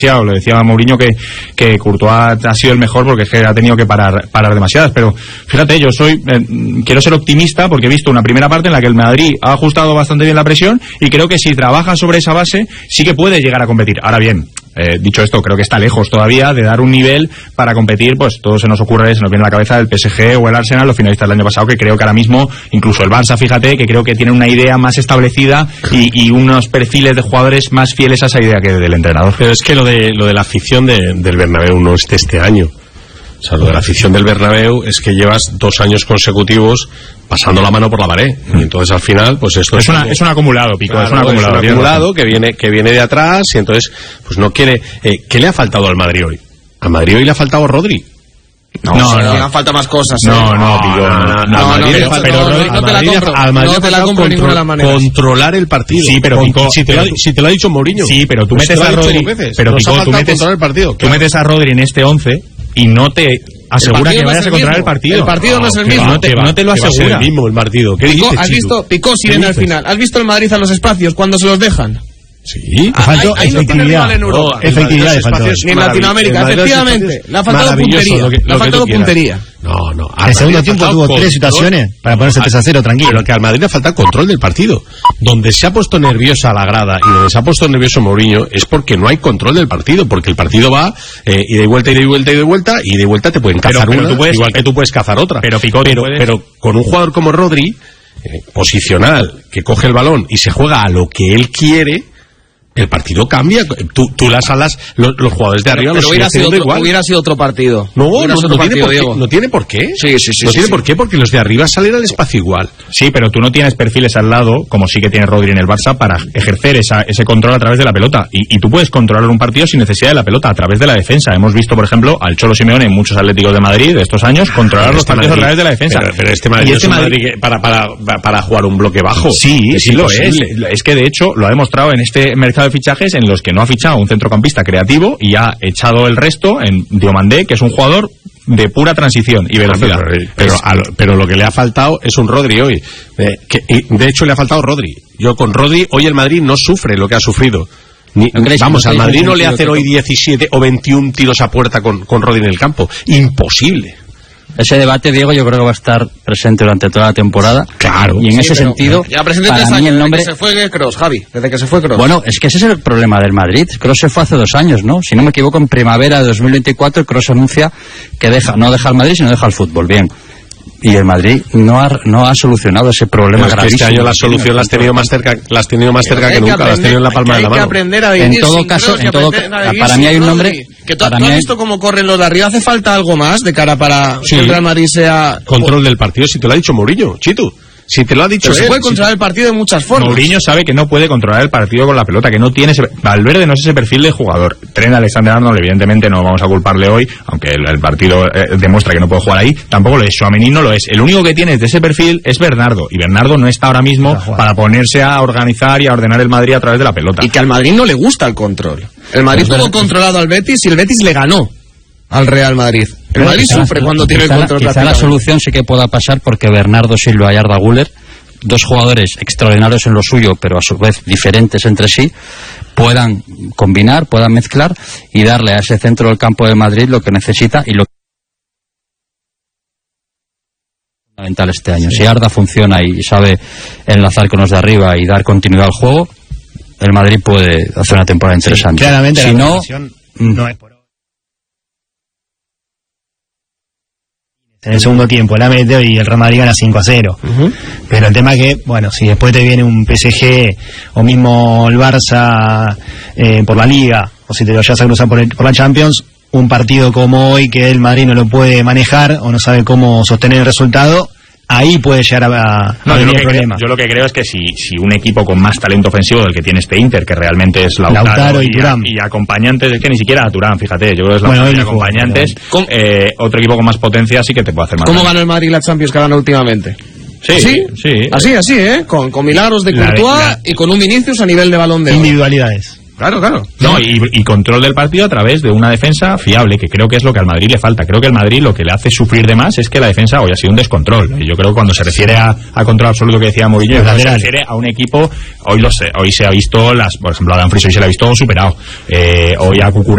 Lo decía Mourinho que Courtois ha sido el mejor porque es que ha tenido que parar demasiadas, pero fíjate, yo quiero ser optimista porque he visto una primera parte en la que el Madrid ha ajustado bastante bien la presión y creo que si trabaja sobre esa base sí que puede llegar a competir. Ahora bien, dicho esto, creo que está lejos todavía de dar un nivel para competir, pues todo se nos viene a la cabeza del PSG o el Arsenal, los finalistas del año pasado, que creo que ahora mismo, incluso el Barça, fíjate, que creo que tiene una idea más establecida y unos perfiles de jugadores más fieles a esa idea que del entrenador. Pero es que lo de la afición del Bernabéu no es de este año. O sea, lo de la afición del Bernabéu es que llevas 2 años consecutivos pasando la mano por la pared. Y entonces al final, pues esto es un acumulado, Pico. Claro, es un acumulado que viene de atrás y entonces, pues no quiere. ¿Qué le ha faltado al Madrid hoy? Al Madrid hoy le ha faltado Rodri. No, falta más cosas. No, Al Madrid no te la compro de ninguna manera. Controlar el partido. Sí, pero Pico, si te lo ha dicho Mourinho. Sí, pero tú metes a Rodri, pero Pico, tú metes a Rodri en este 11 y no te asegura que vayas a controlar el partido. El partido no es el mismo. No te lo asegura. El mismo el partido. ¿Qué dices, ¿has visto? Picó sirena al final. ¿Has visto el Madrid a los espacios cuando se los dejan? Sí, faltó efectividad. Efectividad. Ni en Latinoamérica, efectivamente. Le ha faltado puntería. Le ha faltado puntería. No. El segundo tiempo tuvo 3 situaciones para ponerse 3-0 tranquilo. Pero que al Madrid le falta control del partido. Donde se ha puesto nerviosa la grada y donde se ha puesto nervioso Mourinho es porque no hay control del partido, porque el partido va y de vuelta y de vuelta te pueden cazar una, igual que tú puedes cazar otra. Pero con un jugador como Rodri, posicional, que coge el balón y se juega a lo que él quiere, el partido cambia. Tú las alas, los jugadores de arriba, pero hubiera sido otro partido. No tiene por qué. Sí. No tiene por qué, porque los de arriba salen al espacio igual. Sí, pero tú no tienes perfiles al lado, como sí que tiene Rodri en el Barça, para ejercer ese control a través de la pelota. Y tú puedes controlar un partido sin necesidad de la pelota, a través de la defensa. Hemos visto, por ejemplo, al Cholo Simeone en muchos Atléticos de Madrid de estos años controlar los partidos a través de la defensa. Pero este Madrid es un Madrid para jugar un bloque bajo. Sí lo es. Es que de hecho lo ha demostrado en este mercado de fichajes en los que no ha fichado un centrocampista creativo y ha echado el resto en Diomandé, que es un jugador de pura transición y velocidad. Pero lo que le ha faltado es un Rodri hoy. De hecho le ha faltado Rodri. Yo con Rodri hoy el Madrid no sufre lo que ha sufrido. Al Madrid no le hacen hoy 17 o 21 tiros a puerta con Rodri en el campo. Imposible. Ese debate, Diego, yo creo que va a estar presente durante toda la temporada. Claro. Y en ese sentido, ya presente para mí el nombre... Desde que se fue Kroos, Javi. Desde que se fue Kroos. Bueno, es que ese es el problema del Madrid. Kroos se fue hace 2 años, ¿no? Si no me equivoco, en primavera de 2024, Kroos anuncia que no deja el Madrid, sino deja el fútbol. Bien. Y el Madrid no ha solucionado ese problema gravísimo. Este año la solución la has tenido más cerca que nunca, la has tenido en la palma de la mano. Hay que aprender a vivir. En todo caso, para mí hay un nombre... ¿Tú has visto cómo corren los de arriba? ¿Hace falta algo más de cara para que el Real Madrid sea... Control del partido, si te lo ha dicho Mourinho, Chitu. Si te lo ha dicho se puede controlar el partido de muchas formas. Mourinho sabe que no puede controlar el partido con la pelota, que no tiene Valverde no es ese perfil de jugador. Trent Alexander-Arnold, evidentemente no vamos a culparle hoy, aunque el partido demuestra que no puede jugar ahí, tampoco lo es. Tchouaméni no lo es. El único que tiene de ese perfil es Bernardo, y Bernardo no está ahora mismo para ponerse a organizar y a ordenar el Madrid a través de la pelota. Y que al Madrid no le gusta el control. El Madrid tuvo controlado al Betis y el Betis le ganó al Real Madrid. El Madrid sufre cuando tiene el control. Quizá la solución sí que pueda pasar porque Bernardo Silva y Arda Güler, 2 jugadores extraordinarios en lo suyo, pero a su vez diferentes entre sí, puedan combinar, puedan mezclar y darle a ese centro del campo de Madrid lo que necesita y lo que es fundamental este año. Si Arda funciona y sabe enlazar con los de arriba y dar continuidad al juego, el Madrid puede hacer una temporada interesante. Claramente si no es por en el segundo tiempo, la mete y el Real Madrid gana 5-0. Pero el tema es que, bueno, si después te viene un PSG o mismo el Barça por la Liga, o si te lo llevas a cruzar por la Champions, un partido como hoy que el Madrid no lo puede manejar o no sabe cómo sostener el resultado, ahí puede llegar a venir el problema. Yo lo que creo es que si un equipo con más talento ofensivo del que tiene este Inter, que realmente es Lautaro y acompañantes, es que ni siquiera a Turán, fíjate, yo creo que es Lautaro y acompañantes, otro equipo con más potencia sí que te puede hacer más. ¿Cómo ganó el Madrid la Champions que ganó últimamente? Sí. Así, con milagros de Courtois y con un Vinicius a nivel de Balón de Oro. Individualidades. Claro. No, y control del partido a través de una defensa fiable, que creo que es lo que al Madrid le falta. Creo que al Madrid lo que le hace sufrir de más es que la defensa hoy ha sido un descontrol. Y yo creo que cuando se refiere a control absoluto que decía Mourinho, se refiere a un equipo, hoy se ha visto, por ejemplo, a Dumfries hoy se le ha visto superado. Hoy a Cucurella